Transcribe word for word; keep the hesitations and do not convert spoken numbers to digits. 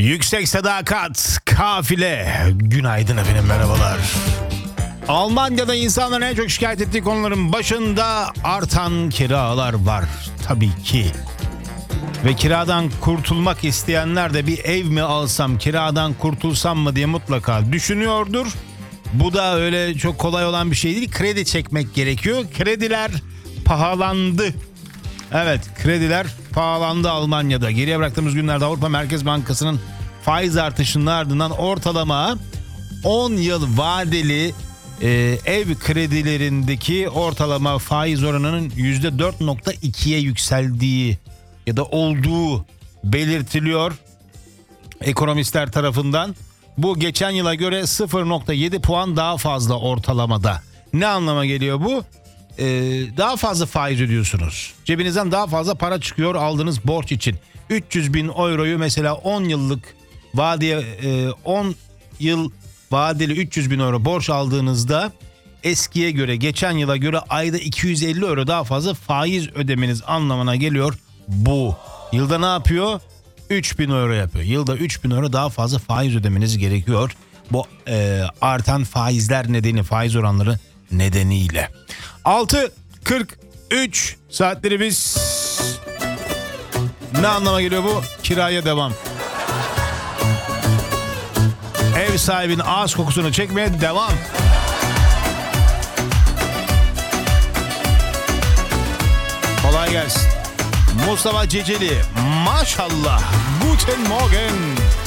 Yüksek Sadakat Kafile. Günaydın efendim, merhabalar. Almanya'da insanların en çok şikayet ettiği konuların başında artan kiralar var tabii ki. Ve kiradan kurtulmak isteyenler de bir ev mi alsam, kiradan kurtulsam mı diye mutlaka düşünüyordur. Bu da öyle çok kolay olan bir şey değil. Kredi çekmek gerekiyor. Krediler pahalandı. Evet, krediler pahalandı Almanya'da. Geriye bıraktığımız günlerde Avrupa Merkez Bankası'nın faiz artışının ardından ortalama on yıl vadeli e, ev kredilerindeki ortalama faiz oranının yüzde dört nokta ikiye yükseldiği ya da olduğu belirtiliyor ekonomistler tarafından. Bu geçen yıla göre sıfır nokta yedi puan daha fazla ortalamada. Ne anlama geliyor bu? Ee, daha fazla faiz ödüyorsunuz. Cebinizden daha fazla para çıkıyor aldığınız borç için. üç yüz bin euroyu mesela on yıllık vadeye on yıl vadeli üç yüz bin euro borç aldığınızda eskiye göre, geçen yıla göre ayda iki yüz elli euro daha fazla faiz ödemeniz anlamına geliyor bu. Yılda ne yapıyor? üç bin euro yapıyor. Yılda üç bin euro daha fazla faiz ödemeniz gerekiyor. Bu e, artan faizler nedeni, faiz oranları nedeniyle. altı kırk üç saatlerimiz. Ne anlama geliyor bu? Kiraya devam. Ev sahibinin ağız kokusunu çekmeye devam. Kolay gelsin. Mustafa Ceceli, maşallah. Guten Morgen.